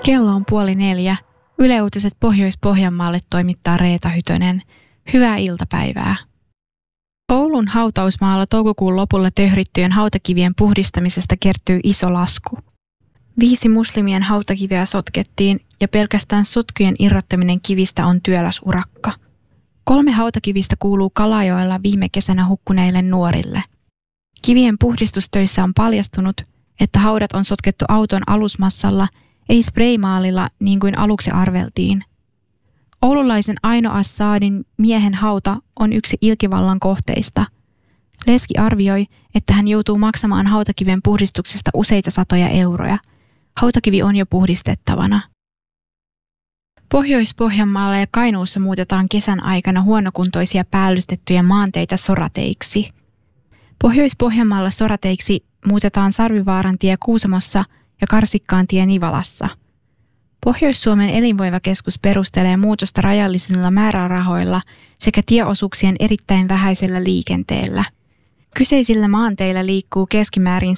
Kello on 3:30. Yle Uutiset Pohjois-Pohjanmaalle toimittaa Reeta Hytönen. Hyvää iltapäivää. Oulun hautausmaalla toukokuun lopulla töhrittyjen hautakivien puhdistamisesta kertyy iso lasku. 5 muslimien hautakiveä sotkettiin ja pelkästään sotkujen irrottaminen kivistä on työläs urakka. 3 hautakivistä kuuluu Kalajoella viime kesänä hukkuneille nuorille. Kivien puhdistustöissä on paljastunut, että haudat on sotkettu auton alusmassalla, ei spraymaalilla niin kuin aluksi arveltiin. Oululaisen Aino Assadin miehen hauta on yksi ilkivallan kohteista. Leski arvioi, että hän joutuu maksamaan hautakiven puhdistuksesta useita satoja euroja. Hautakivi on jo puhdistettavana. Pohjois-Pohjanmaalla ja Kainuussa muutetaan kesän aikana huonokuntoisia päällystettyjä maanteitä sorateiksi. Pohjois-Pohjanmaalla sorateiksi muutetaan Sarvivaaran tie Kuusamossa ja Karsikkaan tie Nivalassa. Pohjois-Suomen elinvoimakeskus perustelee muutosta rajallisilla määrärahoilla sekä tieosuuksien erittäin vähäisellä liikenteellä. Kyseisillä maanteillä liikkuu keskimäärin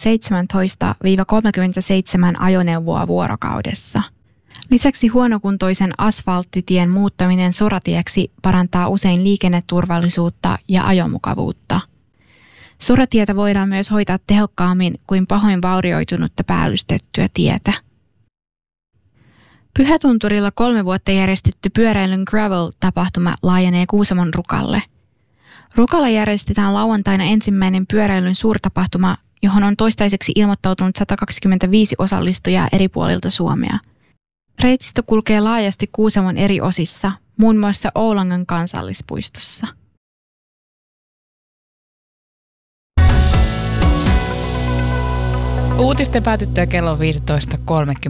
17-37 ajoneuvoa vuorokaudessa. Lisäksi huonokuntoisen asfalttitien muuttaminen soratieksi parantaa usein liikenneturvallisuutta ja ajomukavuutta. Soratietä voidaan myös hoitaa tehokkaammin kuin pahoin vaurioitunutta päällystettyä tietä. Pyhätunturilla 3 vuotta järjestetty pyöräilyn gravel-tapahtuma laajenee Kuusamon Rukalle. Rukalla järjestetään lauantaina ensimmäinen pyöräilyn suurtapahtuma, johon on toistaiseksi ilmoittautunut 125 osallistujaa eri puolilta Suomea. Reitistö kulkee laajasti Kuusamon eri osissa, muun muassa Oulangan kansallispuistossa. Uutisten päätyttyä kello 15.30